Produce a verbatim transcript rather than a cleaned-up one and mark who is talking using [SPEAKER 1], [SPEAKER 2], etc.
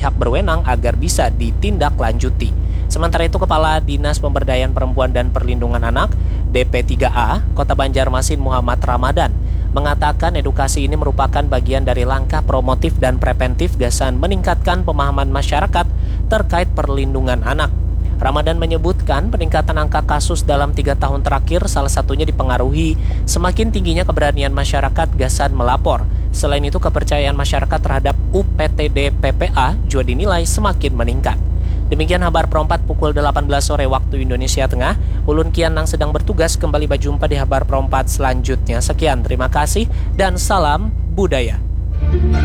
[SPEAKER 1] pihak berwenang agar bisa ditindaklanjuti. Sementara itu, Kepala Dinas Pemberdayaan Perempuan dan Perlindungan Anak D P tiga A Kota Banjarmasin Muhammad Ramadan mengatakan edukasi ini merupakan bagian dari langkah promotif dan preventif Gasan meningkatkan pemahaman masyarakat terkait perlindungan anak. Ramadan menyebutkan peningkatan angka kasus dalam tiga tahun terakhir salah satunya dipengaruhi semakin tingginya keberanian masyarakat Gasan melapor. Selain itu, kepercayaan masyarakat terhadap U P T D P P A juga dinilai semakin meningkat. Demikian Habar Perempat pukul delapan belas sore waktu Indonesia Tengah. Ulun Kian yang sedang bertugas kembali berjumpa di Habar Perempat selanjutnya. Sekian, terima kasih dan salam budaya.